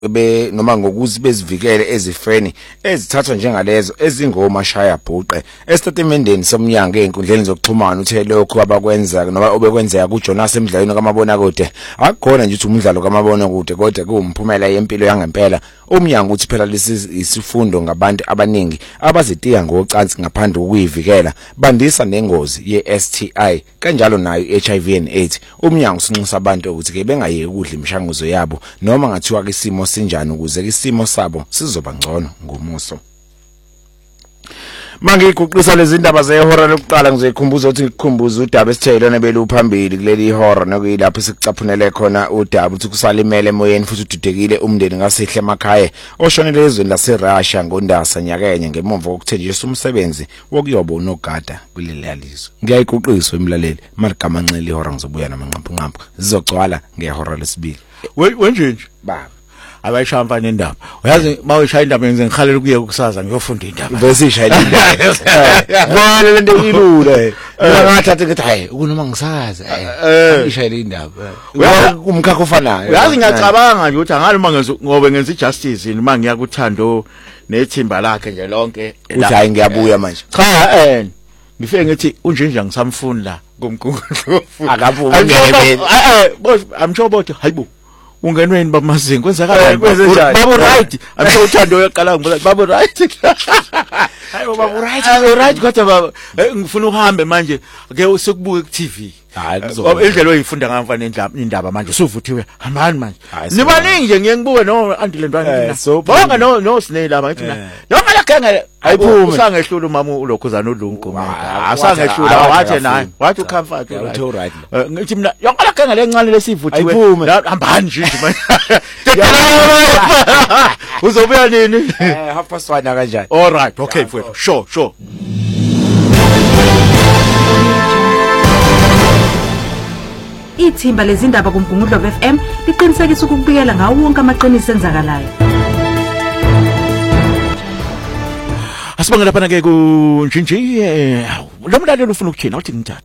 noma ngokuthi bezivikele ezifeni ezithathwa njengalezo ezingomashaya bhuqe. Esitatimendeni somnyango einkundleni zokuxhumana uthe lokho abakwenza noma obekwenzeka kuJonas emidlalweni kamabona kude akukhona nje ukuthi umdlalo kamabona kude kodwa kuwumphumela yempilo yangempela. Umnyango uthi phela isifundo ngabantu abaningi abazitiya ngocansi ngaphandle kokuyivikela bandisa nengozi ye-STI kanjalo nayo HIV and AIDS. Umnyango usinxusa abantu ukuthi ke bengayeki ukudla imishanguzo yabo noma ngathiwa isimo sinjani ukuze isimo sabo sizoba ngcono ngomuso. Mangiguqisa lezi ndaba zehora lokuqala ngizoyikhumbuza ukuthi ngikukhumbuze udaba esithelene beluphambili kuleli ihora nokuyilapho sikucaphunele khona udaba ukuthi kusalimele emoyeni futhi udidekile umndeni ngasihle emakhaya oshonele ezweni laseRussia ngoNdasa nyakenye ngemva kokuthenjiswa umsebenzi wokuyoba unogada kuleli lalizwe. Ngiyayiguqisa emlaleli marigama nxele ihora ngizobuya namanqampunqampu zizogcwala ngehora lesibili. Wenjenje baba abayishamba nendaba uyazi mawushaya indaba yenze ngikhalela ukuye ukusaza ngiyofunda indaba bese ishaya indaba bona lento ilula ngathatha ngithi hayi ukunoma ngisaza ishaya indaba umkhakha ofanayo. Uyazi ngiyacabanga nje ukuthi angaluma ngobe ngenza ijustice yini mangiya kuThando nethimba lakhe nje lonke uthi hayi ngiyabuya manje cha ngifike ngithi unjenje ngisamfuni la ngomkhulu akabuye boss amshobothi hayibo ungenweni bamazinga kwenzakala babo right amsho uThando uyaqala ngibuza babo right hayi babo right right kodwa baba ngifuna uhambe manje ake sikubuke ku TV indlela oyifunda ngamfana indaba manje suvuthiwe hambani manje nibaningi nje ngiye ngibuke no andilendwana bonga no Snake laba ngithi noma lakhe ayiphume usangehlula umama ulokhuzana uLungu asangehlula wathi naye wathi ucomfort right ngithi mina yonke lakhe ngalencane lesivuthiwe hambani nje manje uzobuya nini 1:30 kanjani. All right okay mfowethu sure Ithimba lezindaba kuMgungundlo FM liqinisekisa ukubikela ngawo wonke amaqiniso enzakalayo. Asibanga lapha ke kunjinji lo mlalelo ufuna ukuthina uthi ngithathe.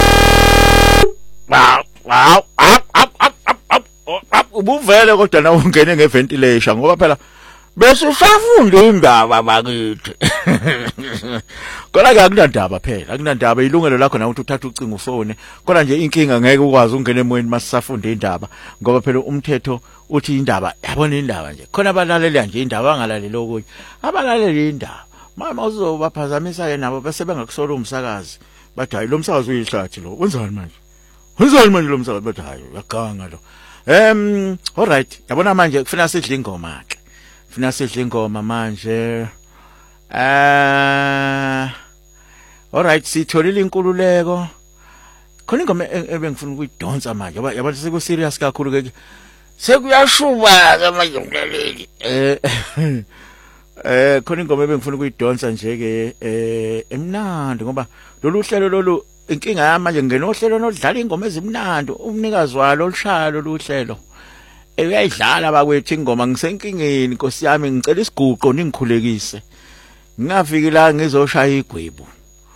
Ubuvele kodwa na ungene ngeventilation ngoba phela bese usafunda indaba bakithi. Kodwa ke akunandaba phela akunandaba ilungelo lakho na ukuthi uthathe ucingo ufone kodwa nje inkinga ngeke ukwazi ungena emoyeni masisafunda indaba ngoba phela umthetho uthi indaba yabona indaba nje khona abalalela nje indaba angalaleli okunye abalaleli indaba mama uzobaphazamisa ke nabo bese bengakusola umsakazi bathi hayi lo msakazi uyihlathi lo wenzani manje lo msakazi bathi hayi uyaganga lo all right yabona manje kufanele sidle ingoma ke funa sidle ingoma manje all right sitholile inkululeko khona ingoma ebengifuna ukuyidonsa manje yabona seku serious kakhulu ke sekuyashuba ke manje umlaleli khona ingoma ebengifuna ukuyidonsa nje ke emnandi ngoba lolu hlelo lolu inkinga yamanje ngene ohlelo nodlala ingoma ezimnandi umnikazi walo olushalo luhlelo uyayidlala bakwethu ingoma ngisenkingeni Nkosi yami ngicela isiguqo ningikhulekise ngingafiki la ngizoshaya igwebu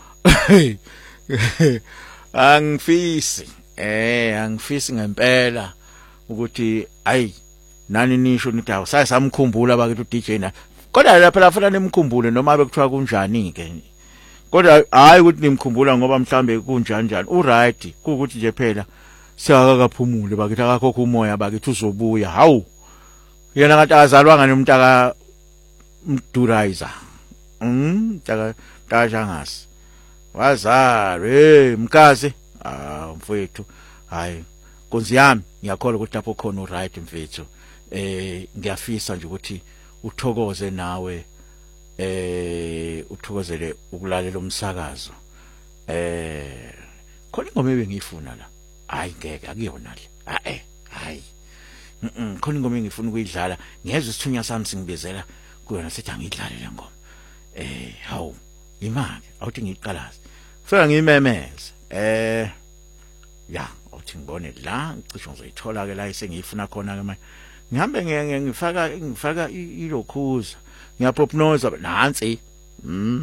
angifisi ngempela ukuthi ayi nani nisho nithi awusasamkhumbula bakwethu DJ na kodwa lapha lafuna nimkhumbule noma bekuthiwa kunjani ke kodwa hayi ukuthi nimkhumbula ngoba mhlambe kunjani uright ukuthi nje phela siyakakaphumule bakithi akakhokho umoya bakithi uzobuya hawu yena ngathi azalwanga nomntaka Mduraiza mntaka Tajangasi wazalwe mkazi mfowethu hayi Nkosi yami ngiyakholwa ukuthi lapho khona uright mfethu ngiyafisa nje ukuthi uthokoze nawe uthokozele ukulalela umsakazo khona ingoma ebengifuna la hayi ngeke akuyona le hayi khona ingoma engifuna ukuyidlala ngezwe isithunya sami singibizela kuyona sethi angidlale le ngoma hawu imali awuthi ngiyiqalaza fika ngimemeze ya awuthi ngibone la ngicishe ngizoyithola ke la esengiyifuna khona ke manje ngihambe ngifaka ilokhuza ngiyapropnoza nansi